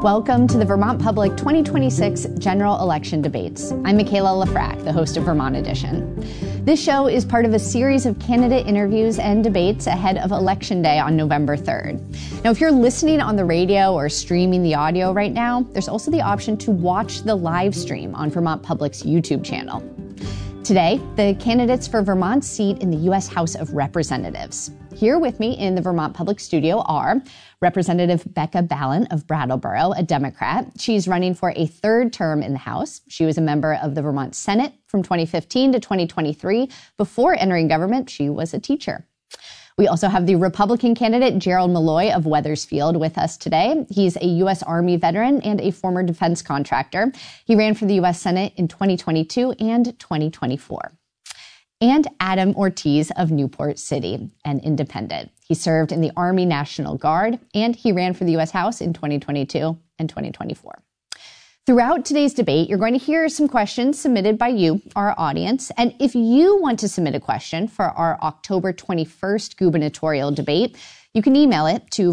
Welcome to the Vermont Public 2026 General Election Debates. I'm Michaela Lafrac, the host of Vermont Edition. This show is part of a series of candidate interviews and debates ahead of Election Day on November 3rd. Now, if you're listening on the radio or streaming the audio right now, there's also the option to watch the live stream on Vermont Public's YouTube channel. Today, the candidates for Vermont's seat in the U.S. House of Representatives. Here with me in the Vermont Public studio are Representative Becca Balint of Brattleboro, a Democrat. She's running for a third term in the House. She was a member of the Vermont Senate from 2015 to 2023. Before entering government, she was a teacher. We also have the Republican candidate Gerald Malloy of Wethersfield with us today. He's a U.S. Army veteran and a former defense contractor. He ran for the U.S. Senate in 2022 and 2024. And Adam Ortiz of Newport City, an independent. He served in the Army National Guard, and he ran for the U.S. House in 2022 and 2024. Throughout today's debate, you're going to hear some questions submitted by you, our audience. And if you want to submit a question for our October 21st gubernatorial debate, you can email it to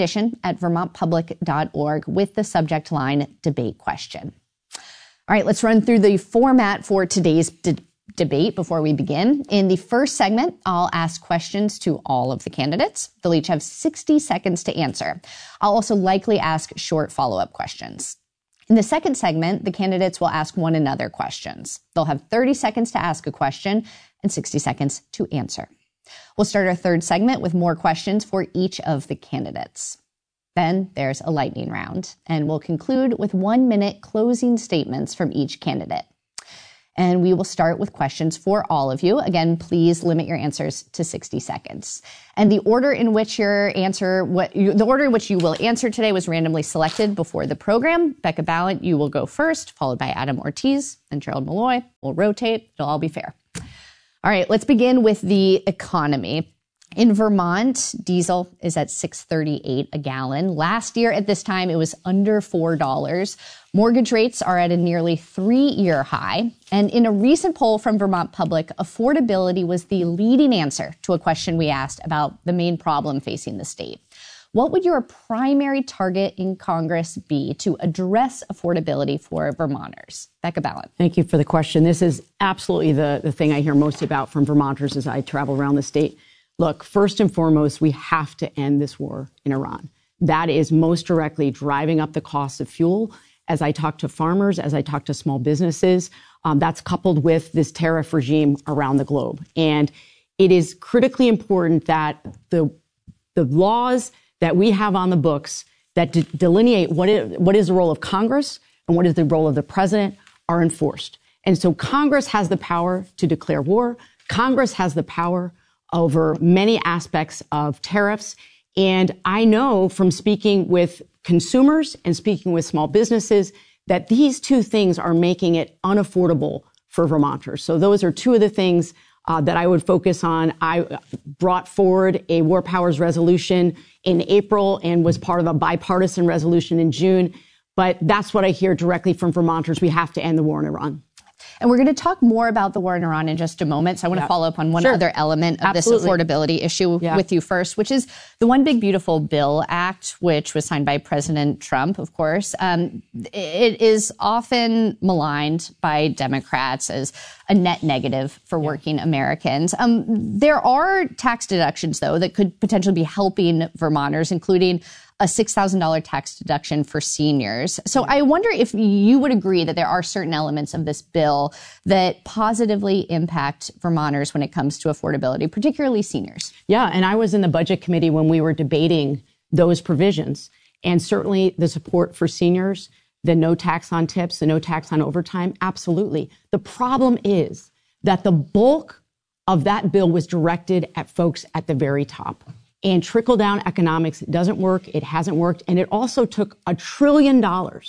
vermontedition@vermontpublic.org with the subject line debate question. All right, let's run through the format for today's debate before we begin. In the first segment, I'll ask questions to all of the candidates. They'll each have 60 seconds to answer. I'll also likely ask short follow-up questions. In the second segment, the candidates will ask one another questions. They'll have 30 seconds to ask a question and 60 seconds to answer. We'll start our third segment with more questions for each of the candidates. Then there's a lightning round, and we'll conclude with 1-minute closing statements from each candidate. And we will start with questions for all of you. Again, please limit your answers to 60 seconds. And the order in which you will answer today was randomly selected before the program. Becca Balint, you will go first, followed by Adam Ortiz and Gerald Malloy. We'll rotate. It'll all be fair. All right, let's begin with the economy. In Vermont, diesel is at $6.38 a gallon. Last year at this time, it was under $4. Mortgage rates are at a nearly 3-year high. And in a recent poll from Vermont Public, affordability was the leading answer to a question we asked about the main problem facing the state. What would your primary target in Congress be to address affordability for Vermonters? Becca Balint. Thank you for the question. This is absolutely the thing I hear most about from Vermonters as I travel around the state. Look, first and foremost, we have to end this war in Iran. That is most directly driving up the cost of fuel. As I talk to farmers, as I talk to small businesses, that's coupled with this tariff regime around the globe. And it is critically important that the laws that we have on the books that delineate what is the role of Congress and what is the role of the president are enforced. And so Congress has the power to declare war. Congress has the power over many aspects of tariffs. And I know from speaking with consumers and speaking with small businesses that these two things are making it unaffordable for Vermonters. So those are two of the things that I would focus on. I brought forward a War Powers resolution in April and was part of a bipartisan resolution in June. But that's what I hear directly from Vermonters. We have to end the war in Iran. And we're going to talk more about the war in Iran in just a moment. So I want to follow up on one other element of this affordability issue with you first, which is the One Big Beautiful Bill Act, which was signed by President Trump, of course. It is often maligned by Democrats as a net negative for working Americans. There are tax deductions, though, that could potentially be helping Vermonters, including a $6,000 tax deduction for seniors. So I wonder if you would agree that there are certain elements of this bill that positively impact Vermonters when it comes to affordability, particularly seniors. Yeah, and I was in the budget committee when we were debating those provisions. And certainly the support for seniors, the no tax on tips, the no tax on overtime, absolutely. The problem is that the bulk of that bill was directed at folks at the very top. And trickle-down economics doesn't work. It hasn't worked. And it also took $1 trillion out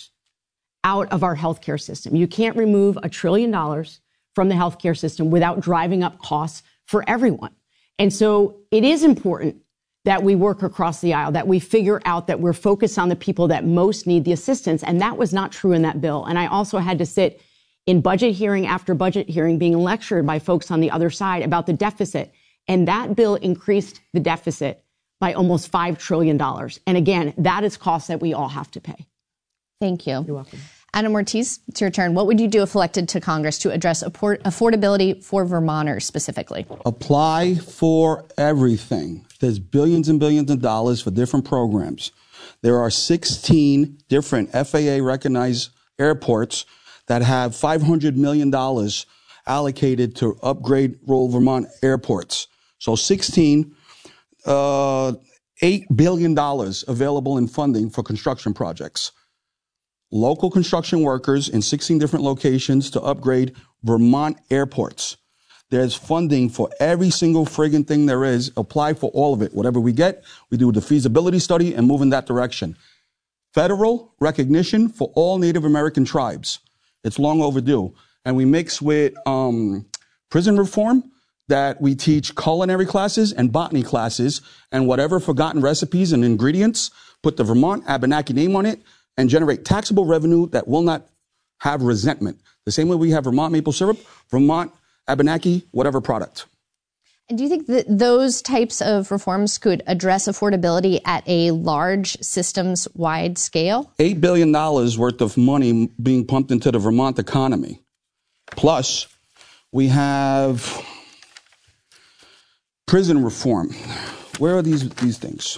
of our healthcare system. You can't remove $1 trillion from the healthcare system without driving up costs for everyone. And so it is important that we work across the aisle, that we figure out that we're focused on the people that most need the assistance. And that was not true in that bill. And I also had to sit in budget hearing after budget hearing being lectured by folks on the other side about the deficit. And that bill increased the deficit by almost $5 trillion. And again, that is costs that we all have to pay. Thank you. You're welcome. Adam Ortiz, it's your turn. What would you do if elected to Congress to address affordability for Vermonters specifically? Apply for everything. There's billions and billions of dollars for different programs. There are 16 different FAA-recognized airports that have $500 million allocated to upgrade rural Vermont airports. So 16, $8 billion available in funding for construction projects. Local construction workers in 16 different locations to upgrade Vermont airports. There's funding for every single friggin' thing there is. Apply for all of it. Whatever we get, we do the feasibility study and move in that direction. Federal recognition for all Native American tribes. It's long overdue. And we mix with prison reform that we teach culinary classes and botany classes and whatever forgotten recipes and ingredients, put the Vermont Abenaki name on it and generate taxable revenue that will not have resentment. The same way we have Vermont maple syrup, Vermont Abenaki, whatever product. And do you think that those types of reforms could address affordability at a large systems-wide scale? $8 billion worth of money being pumped into the Vermont economy. Plus, we have prison reform. Where are these things?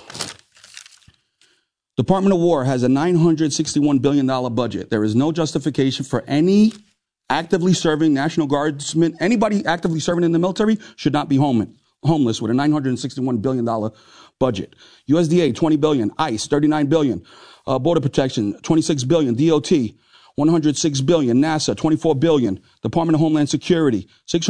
Department of War has a $961 billion budget. There is no justification for any actively serving National Guardsmen. Anybody actively serving in the military should not be homeless with a $961 billion budget. USDA, $20 billion. ICE, $39 billion. Border Protection, $26 billion. DOT, $106 billion. NASA, $24 billion. Department of Homeland Security,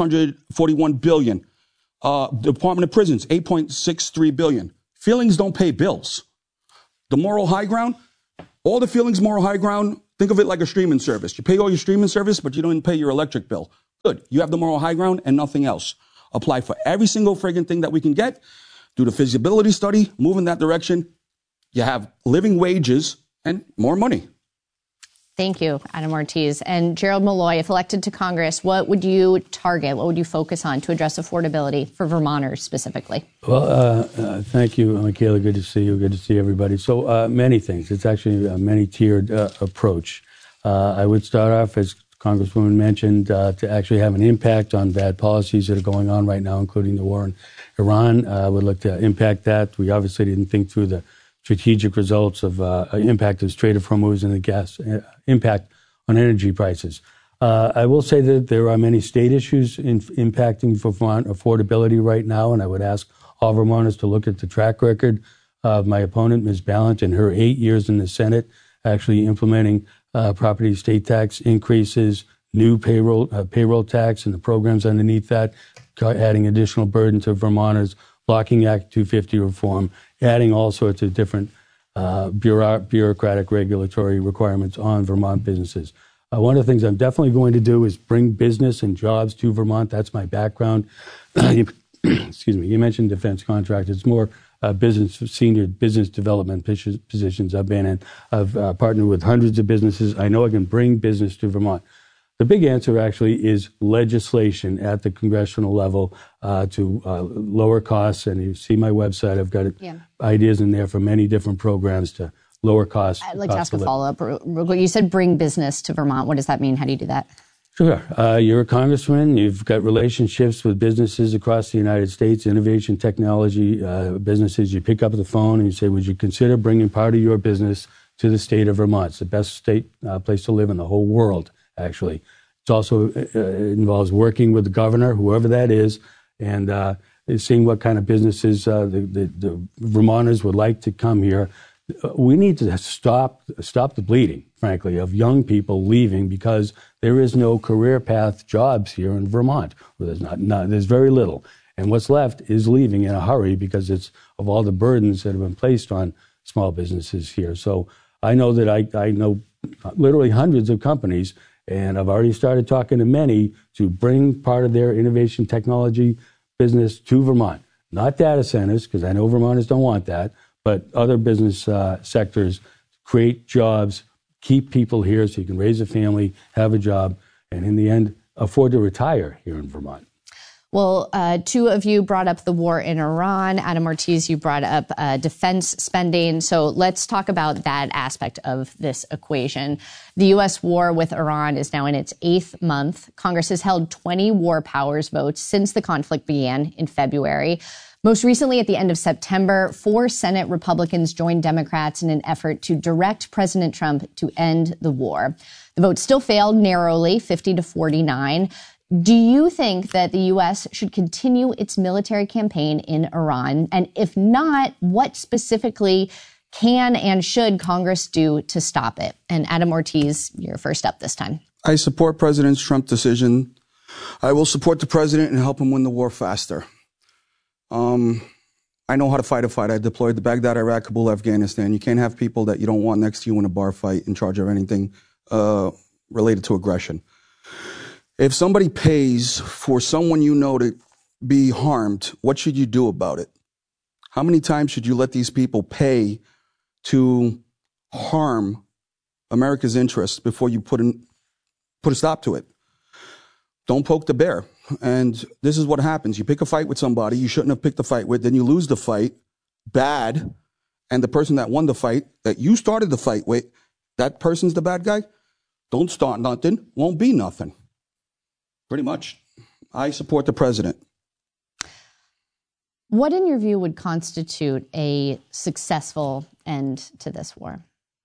$641 billion. Department of Prisons, $8.63 billion. Feelings don't pay bills. The moral high ground, all the feelings moral high ground, think of it like a streaming service. You pay all your streaming service, but you don't pay your electric bill. Good. You have the moral high ground and nothing else. Apply for every single friggin' thing that we can get. Do the feasibility study, move in that direction. You have living wages and more money. Thank you, Adam Ortiz. And Gerald Malloy, if elected to Congress, what would you target? What would you focus on to address affordability for Vermonters specifically? Well, thank you, Michaela. Good to see you. Good to see everybody. So many things. It's actually a many-tiered approach. I would start off, as Congresswoman mentioned, to actually have an impact on bad policies that are going on right now, including the war in Iran. I would look to impact that. We obviously didn't think through the strategic results of impact of Strait of Hormuz and the gas impact on energy prices. I will say that there are many state issues impacting Vermont affordability right now, and I would ask all Vermonters to look at the track record of my opponent, Ms. Ballant, in her 8 years in the Senate, actually implementing property estate tax increases, new payroll tax, and the programs underneath that, adding additional burden to Vermonters, blocking Act 250 reform, adding all sorts of different bureaucratic regulatory requirements on Vermont businesses. One of the things I'm definitely going to do is bring business and jobs to Vermont. That's my background. Excuse me. You mentioned defense contractors. It's more senior business development positions I've been in. I've partnered with hundreds of businesses. I know I can bring business to Vermont. The big answer actually is legislation at the congressional level to lower costs. And you see my website, I've got ideas in there for many different programs to lower costs. I'd like to ask a follow-up. You said bring business to Vermont. What does that mean? How do you do that? Sure. You're a congressman. You've got relationships with businesses across the United States, innovation technology businesses. You pick up the phone and you say, would you consider bringing part of your business to the state of Vermont? It's the best place to live in the whole world, actually. It also involves working with the governor, whoever that is, and seeing what kind of businesses the Vermonters would like to come here. We need to stop the bleeding, frankly, of young people leaving because there is no career path jobs here in Vermont. Well, there's very little. And what's left is leaving in a hurry because it's of all the burdens that have been placed on small businesses here. So I know that I know literally hundreds of companies, and I've already started talking to many to bring part of their innovation technology business to Vermont. Not data centers, because I know Vermonters don't want that, but other business sectors, create jobs, keep people here so you can raise a family, have a job, and in the end, afford to retire here in Vermont. Well, two of you brought up the war in Iran. Adam Ortiz, you brought up defense spending. So let's talk about that aspect of this equation. The U.S. war with Iran is now in its 8th month. Congress has held 20 war powers votes since the conflict began in February. Most recently, at the end of September, 4 Senate Republicans joined Democrats in an effort to direct President Trump to end the war. The vote still failed narrowly, 50-49. Do you think that the U.S. should continue its military campaign in Iran? And if not, what specifically can and should Congress do to stop it? And Adam Ortiz, you're first up this time. I support President Trump's decision. I will support the president and help him win the war faster. I know how to fight a fight. I deployed to Baghdad, Iraq, Kabul, Afghanistan. You can't have people that you don't want next to you in a bar fight in charge of anything related to aggression. If somebody pays for someone you know to be harmed, what should you do about it? How many times should you let these people pay to harm America's interests before you put a stop to it? Don't poke the bear. And this is what happens. You pick a fight with somebody you shouldn't have picked a fight with, then you lose the fight, bad, and the person that won the fight, that you started the fight with, that person's the bad guy. Don't start nothing, won't be nothing. Pretty much. I support the president. What, in your view, would constitute a successful end to this war?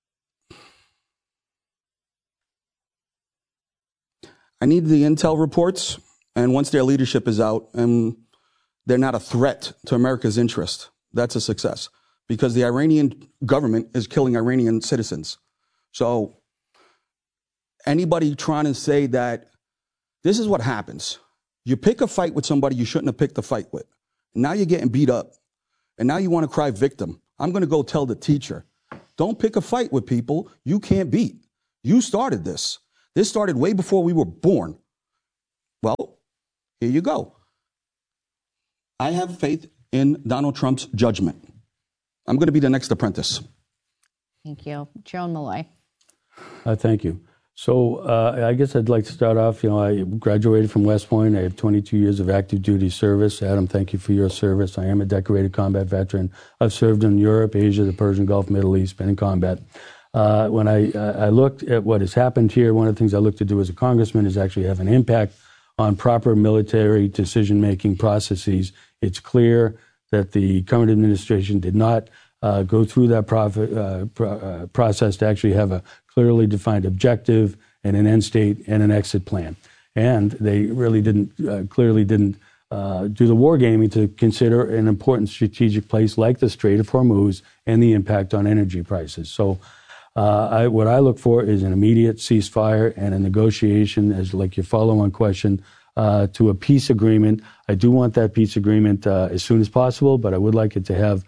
I need the intel reports, and once their leadership is out and they're not a threat to America's interest, that's a success. Because the Iranian government is killing Iranian citizens. So anybody trying to say that this is what happens. You pick a fight with somebody you shouldn't have picked a fight with. Now you're getting beat up. And now you want to cry victim. I'm going to go tell the teacher, don't pick a fight with people you can't beat. You started this. This started way before we were born. Well, here you go. I have faith in Donald Trump's judgment. I'm going to be the next apprentice. Thank you. Jerome Malloy. Thank you. So I guess I'd like to start off, I graduated from West Point. I have 22 years of active duty service. Adam, thank you for your service. I am a decorated combat veteran. I've served in Europe, Asia, the Persian Gulf, Middle East, been in combat. When I looked at what has happened here, one of the things I look to do as a congressman is actually have an impact on proper military decision-making processes. It's clear that the current administration did not go through that process to actually have a clearly defined objective and an end state and an exit plan. And they really clearly didn't do the wargaming to consider an important strategic place like the Strait of Hormuz and the impact on energy prices. So what I look for is an immediate ceasefire and a negotiation, as like your follow-on question, to a peace agreement. I do want that peace agreement as soon as possible, but I would like it to have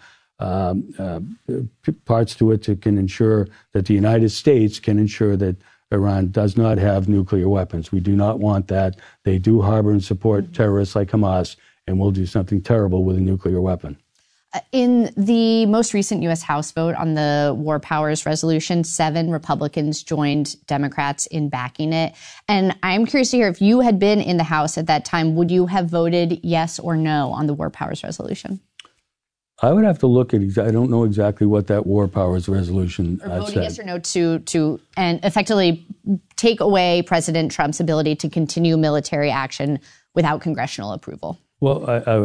parts to it that can ensure that the United States can ensure that Iran does not have nuclear weapons. We do not want that. They do harbor and support terrorists like Hamas, and will do something terrible with a nuclear weapon. In the most recent U.S. House vote on the War Powers Resolution, 7 Republicans joined Democrats in backing it. And I'm curious to hear, if you had been in the House at that time, would you have voted yes or no on the War Powers Resolution? I would have to look at, I don't know exactly what that War Powers Resolution or voting said. Yes or no to and effectively take away President Trump's ability to continue military action without congressional approval. Well,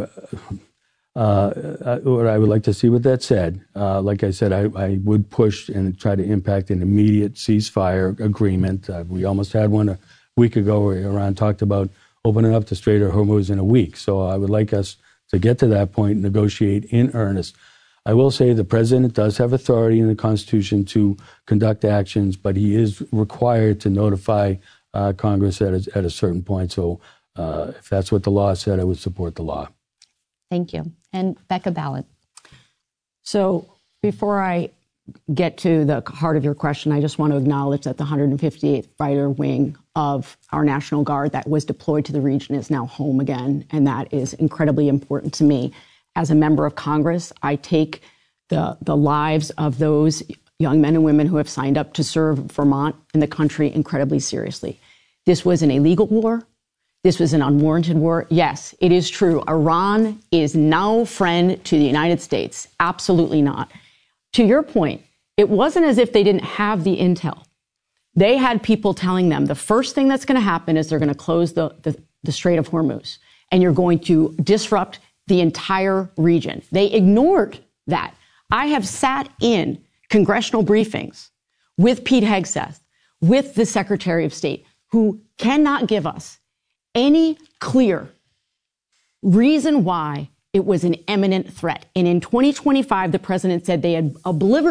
what I would like to see what that said. Like I said, I would push and try to impact an immediate ceasefire agreement. We almost had one a week ago where Iran talked about opening up the Strait of Hormuz in a week. So I would like us to get to that point, negotiate in earnest. I will say the president does have authority in the Constitution to conduct actions, but he is required to notify Congress at a certain point. So if that's what the law said, I would support the law. Thank you. And Becca Balint. So before I get to the heart of your question, I just want to acknowledge that the 158th Fighter Wing of our National Guard that was deployed to the region is now home again, and that is incredibly important to me. As a member of Congress, I take the lives of those young men and women who have signed up to serve Vermont and the country incredibly seriously. This was an illegal war. this was an unwarranted war. Yes, it is true. Iran is no friend to the United States. Absolutely not. To your point, it wasn't as if they didn't have the intel. They had people telling them the first thing that's going to happen is they're going to close the Strait of Hormuz, and you're going to disrupt the entire region. They ignored that. I have sat in congressional briefings with Pete Hegseth, with the Secretary of State, who cannot give us any clear reason why it was an imminent threat. And in 2025, the president said they had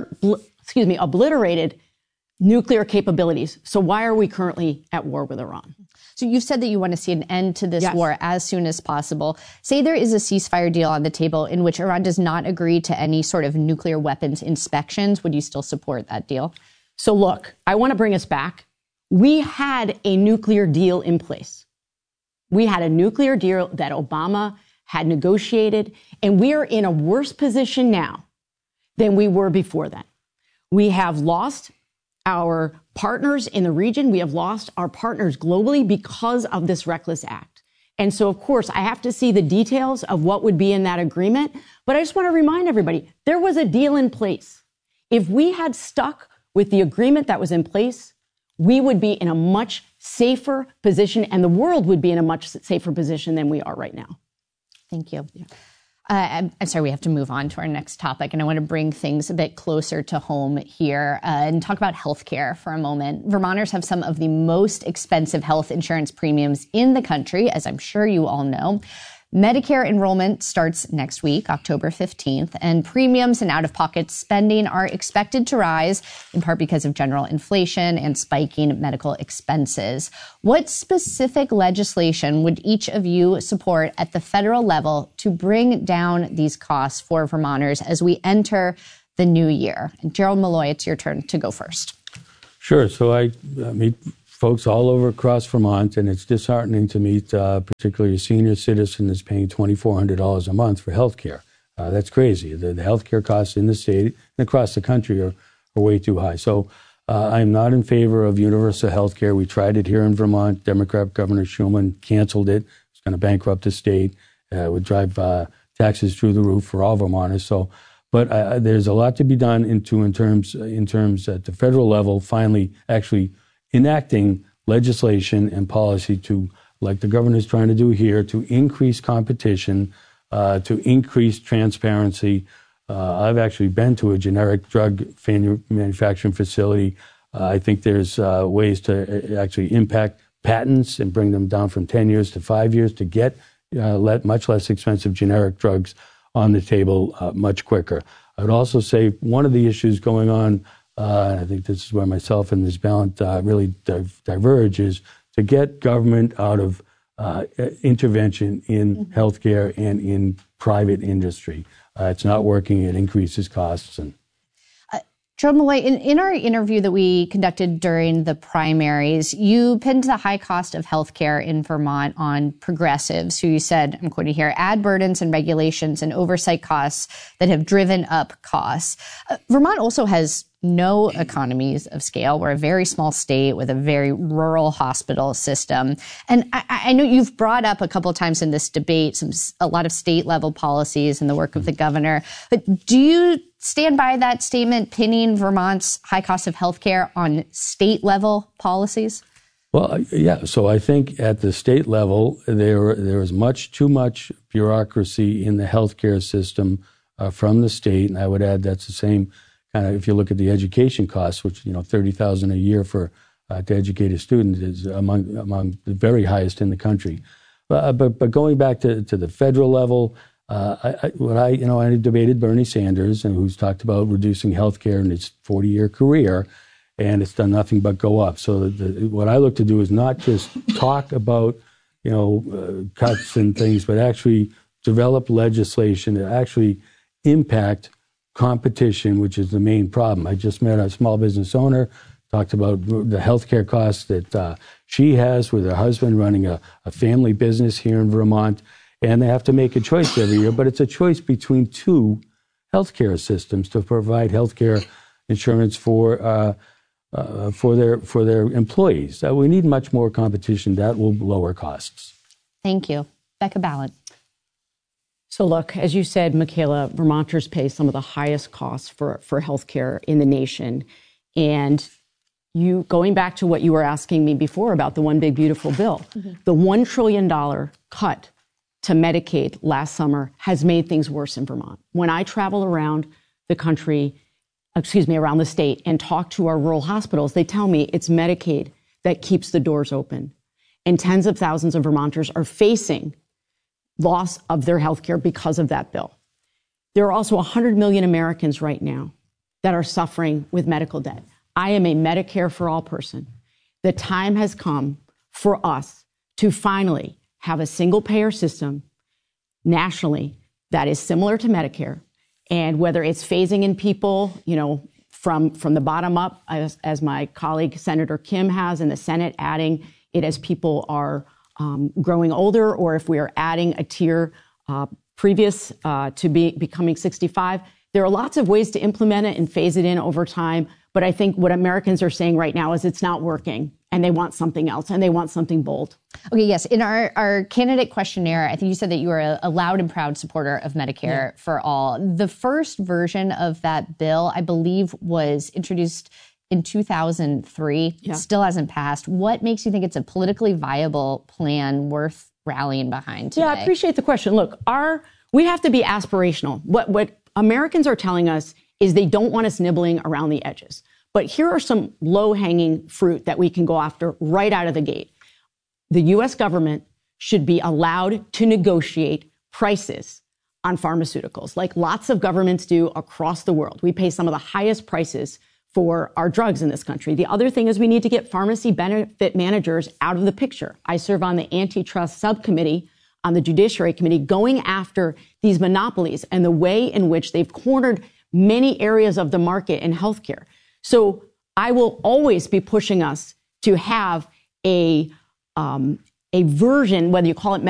obliterated nuclear capabilities. So why are we currently at war with Iran? So you've said that you want to see an end to this war as soon as possible. Say there is a ceasefire deal on the table in which Iran does not agree to any sort of nuclear weapons inspections. Would you still support that deal? So look, I want to bring us back. We had a nuclear deal in place. We had a nuclear deal that Obama had negotiated, and we are in a worse position now than we were before that. We have lost our partners in the region. We have lost our partners globally because of this reckless act. And so, of course, I have to see the details of what would be in that agreement. But I just want to remind everybody, there was a deal in place. If we had stuck with the agreement that was in place, we would be in a much safer position, and the world would be in a much safer position than we are right now. Thank you. Yeah. I'm sorry, we have to move on to our next topic, and I want to bring things a bit closer to home here and talk about healthcare for a moment. Vermonters have some of the most expensive health insurance premiums in the country, as I'm sure you all know. Medicare enrollment starts next week, October 15th, and premiums and out-of-pocket spending are expected to rise, in part because of general inflation and spiking medical expenses. What specific legislation would each of you support at the federal level to bring down these costs for Vermonters as we enter the new year? And Gerald Malloy, it's your turn to go first. Sure. So I meet folks all over across Vermont, and it's disheartening to meet particularly a senior citizen that's paying $2,400 a month for health care. That's crazy. The health care costs in the state and across the country are way too high. So I'm not in favor of universal health care. We tried it here in Vermont. Democrat Governor Schumann canceled it. It's going to bankrupt the state. It would drive taxes through the roof for all Vermonters. So, but there's a lot to be done in terms at the federal level, finally actually enacting legislation and policy to, like the governor's trying to do here, to increase competition, to increase transparency. I've actually been to a generic drug manufacturing facility. I think there's ways to actually impact patents and bring them down from 10 years to 5 years to get much less expensive generic drugs on the table much quicker. I would also say one of the issues going on, and I think this is where myself and Ms. Balint really diverge, is to get government out of intervention in healthcare and in private industry. It's not working. It increases costs. And Gerald Malloy, in our interview that we conducted during the primaries, you pinned the high cost of healthcare in Vermont on progressives, who you said, I'm quoting here, add burdens and regulations and oversight costs that have driven up costs. Vermont also has no economies of scale. We're a very small state with a very rural hospital system. And I know you've brought up a couple of times in this debate a lot of state level policies and the work of the governor. But do you stand by that statement, pinning Vermont's high cost of healthcare on state level policies? Well, yeah. So I think at the state level, there is too much bureaucracy in the healthcare system from the state. And I would add that's the same kind of, if you look at the education costs, which, $30,000 a year for to educate a student is among the very highest in the country. But going back to the federal level, I debated Bernie Sanders, and who's talked about reducing health care in his 40-year career, and it's done nothing but go up. So what I look to do is not just talk about cuts and things, but actually develop legislation that actually impact competition, which is the main problem. I just met a small business owner, talked about the healthcare costs that she has with her husband running a family business here in Vermont, and they have to make a choice every year, but it's a choice between two healthcare systems to provide healthcare insurance for their employees. We need much more competition. That will lower costs. Thank you. Becca Balint. So look, as you said, Michaela, Vermonters pay some of the highest costs for healthcare in the nation. And you, going back to what you were asking me before about the One Big Beautiful Bill, the $1 trillion cut to Medicaid last summer has made things worse in Vermont. When I travel around the country, around the state and talk to our rural hospitals, they tell me it's Medicaid that keeps the doors open. And tens of thousands of Vermonters are facing loss of their health care because of that bill. There are also 100 million Americans right now that are suffering with medical debt. I am a Medicare for all person. The time has come for us to finally have a single payer system nationally that is similar to Medicare. And whether it's phasing in people, from the bottom up, as my colleague Senator Kim has in the Senate, adding it as people are growing older, or if we are adding a tier previous to becoming 65. There are lots of ways to implement it and phase it in over time. But I think what Americans are saying right now is it's not working and they want something else and they want something bold. Okay, yes. In our candidate questionnaire, I think you said that you were a loud and proud supporter of Medicare for all. The first version of that bill, I believe, was introduced in 2003, still hasn't passed. What makes you think it's a politically viable plan worth rallying behind today? Yeah, I appreciate the question. Look, we have to be aspirational. What Americans are telling us is they don't want us nibbling around the edges. But here are some low-hanging fruit that we can go after right out of the gate. The U.S. government should be allowed to negotiate prices on pharmaceuticals, like lots of governments do across the world. We pay some of the highest prices for our drugs in this country. The other thing is we need to get pharmacy benefit managers out of the picture. I serve on the antitrust subcommittee on the Judiciary Committee going after these monopolies and the way in which they've cornered many areas of the market in healthcare. So I will always be pushing us to have a version, whether you call it